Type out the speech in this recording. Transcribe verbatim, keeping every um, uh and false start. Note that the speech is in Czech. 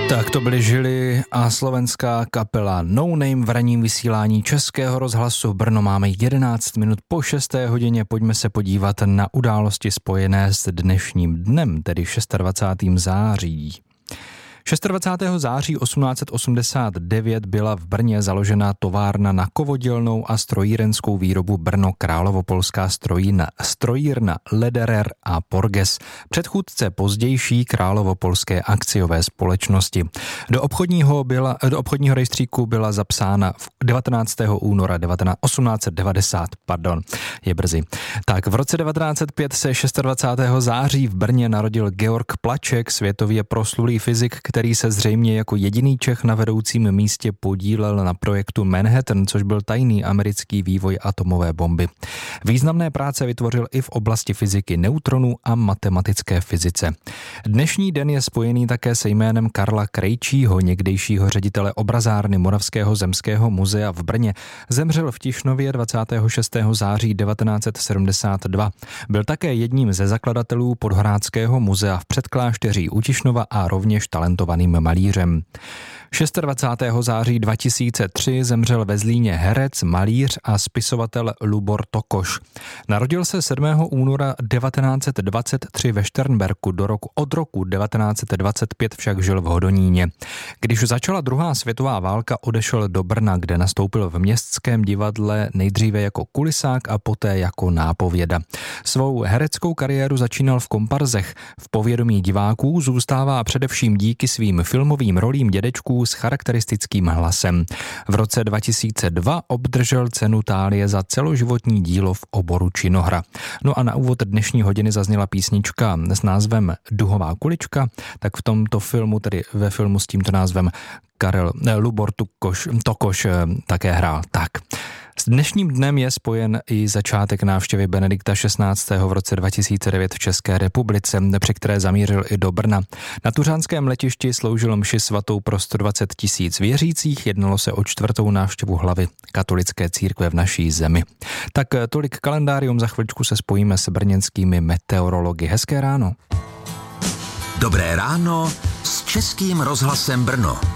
Tak to byly Žily a slovenská kapela No Name v ranním vysílání Českého rozhlasu Brno. Máme jedenáct minut po šesté hodině. Pojďme se podívat na události spojené s dnešním dnem, tedy dvacátým šestým září. dvacátého šestého září osmnáct set osmdesát devět byla v Brně založena továrna na kovodělnou a strojírenskou výrobu Brno Královopolská strojírna, strojírna Lederer a Porges, předchůdce pozdější Královopolské akciové společnosti. Do obchodního, byla, do obchodního rejstříku byla zapsána v devatenáctého února osmnáct set devadesát, pardon, je brzy. Tak v roce devatenáct set pět se dvacátého šestého září v Brně narodil Georg Plaček, světově proslulý fyzik, který se zřejmě jako jediný Čech na vedoucím místě podílel na projektu Manhattan, což byl tajný americký vývoj atomové bomby. Významné práce vytvořil i v oblasti fyziky neutronů a matematické fyzice. Dnešní den je spojený také se jménem Karla Krejčího, někdejšího ředitele obrazárny Moravského zemského muzea v Brně. Zemřel v Tišnově dvacátého šestého září devatenáct set sedmdesát dva. Byl také jedním ze zakladatelů Podhoráckého muzea v Předklášteří u Tišnova a rovněž talentovaným malířem. dvacátého šestého září dva tisíce tři zemřel ve Zlíně herec, malíř a spisovatel Lubor Tokoš. Narodil se sedmého února devatenáct set dvacet tři ve Šternberku, do roku, od roku devatenáct set dvacet pět však žil v Hodoníně. Když začala druhá světová válka, odešel do Brna, kde nastoupil v Městském divadle nejdříve jako kulisák a poté jako nápověda. Svou hereckou kariéru začínal v komparzech. V povědomí diváků zůstává především díky svým filmovým rolím dědečků s charakteristickým hlasem. V roce dva tisíce dva obdržel cenu Thálie za celoživotní dílo v oboru činohra. No a na úvod dnešní hodiny zazněla písnička s názvem Duhová kulička, tak v tomto filmu, tedy ve filmu s tímto názvem, Karel eh, Lubor Tokoš, Tokoš eh, také hrál. Tak. S dnešním dnem je spojen i začátek návštěvy Benedikta šestnáctého v roce dva tisíce devět v České republice, při které zamířil i do Brna. Na tuřánském letišti sloužil mši svatou pro sto dvacet tisíc věřících, jednalo se o čtvrtou návštěvu hlavy katolické církve v naší zemi. Tak tolik kalendárium, za chviličku se spojíme s brněnskými meteorology. Hezké ráno. Dobré ráno s Českým rozhlasem Brno.